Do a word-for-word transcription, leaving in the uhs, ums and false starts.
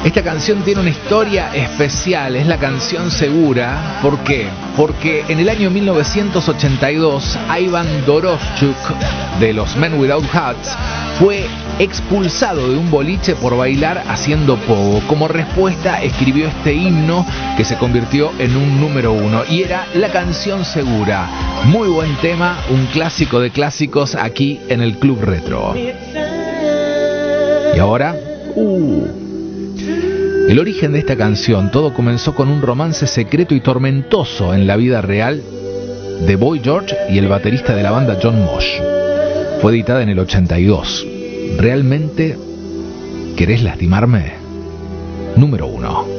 Esta canción tiene una historia especial, es la canción segura. ¿Por qué? Porque en el año mil novecientos ochenta y dos, Ivan Doroschuk, de los Men Without Hats, fue expulsado de un boliche por bailar haciendo pogo. Como respuesta, escribió este himno que se convirtió en un número uno, y era la canción segura. Muy buen tema, un clásico de clásicos aquí en el Club Retro. Y ahora... Uh, el origen de esta canción, todo comenzó con un romance secreto y tormentoso en la vida real de Boy George y el baterista de la banda John Mosh. Fue editada en el ochenta y dos. ¿Realmente querés lastimarme? Número uno.